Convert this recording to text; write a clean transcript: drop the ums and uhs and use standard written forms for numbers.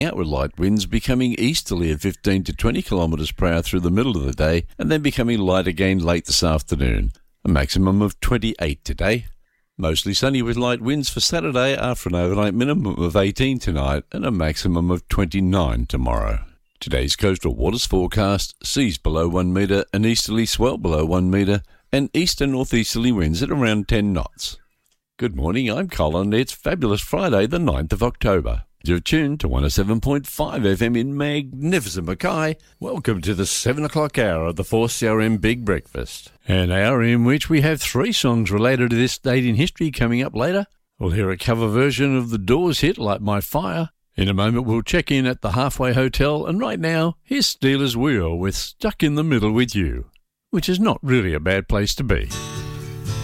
out with light winds becoming easterly at 15 to 20 kilometres per hour through the middle of the day and then becoming light again late this afternoon. A maximum of 28 today. Mostly sunny with light winds for Saturday after an overnight minimum of 18 tonight and a maximum of 29 tomorrow. Today's coastal waters forecast, seas below 1 metre, an easterly swell below 1 metre, and east and northeasterly winds at around 10 knots. Good morning, I'm Colin. It's Fabulous Friday, the 9th of October. You're tuned to 107.5 FM in magnificent Mackay. Welcome to the 7 o'clock hour of the 4CRM Big Breakfast. An hour in which we have 3 songs related to this date in history coming up later. We'll hear a cover version of the Doors hit Light My Fire. In a moment we'll check in at the Halfway Hotel, and right now, here's Steelers Wheel with Stuck in the Middle with You, which is not really a bad place to be.